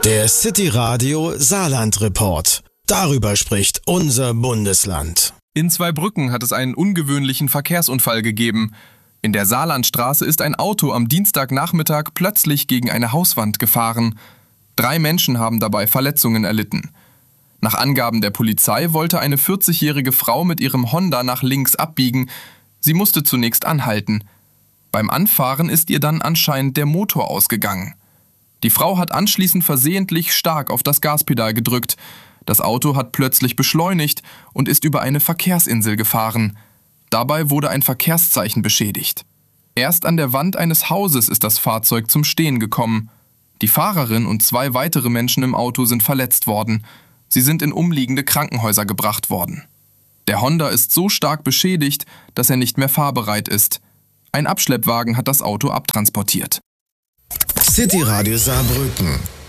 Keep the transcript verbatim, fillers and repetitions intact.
Der City Radio Saarland Report. Darüber spricht unser Bundesland. In Zweibrücken hat es einen ungewöhnlichen Verkehrsunfall gegeben. In der Saarlandstraße ist ein Auto am Dienstagnachmittag plötzlich gegen eine Hauswand gefahren. Drei Menschen haben dabei Verletzungen erlitten. Nach Angaben der Polizei wollte eine vierzigjährige Frau mit ihrem Honda nach links abbiegen. Sie musste zunächst anhalten. Beim Anfahren ist ihr dann anscheinend der Motor ausgegangen. Die Frau hat anschließend versehentlich stark auf das Gaspedal gedrückt. Das Auto hat plötzlich beschleunigt und ist über eine Verkehrsinsel gefahren. Dabei wurde ein Verkehrszeichen beschädigt. Erst an der Wand eines Hauses ist das Fahrzeug zum Stehen gekommen. Die Fahrerin und zwei weitere Menschen im Auto sind verletzt worden. Sie sind in umliegende Krankenhäuser gebracht worden. Der Honda ist so stark beschädigt, dass er nicht mehr fahrbereit ist. Ein Abschleppwagen hat das Auto abtransportiert. City Radio Saarbrücken.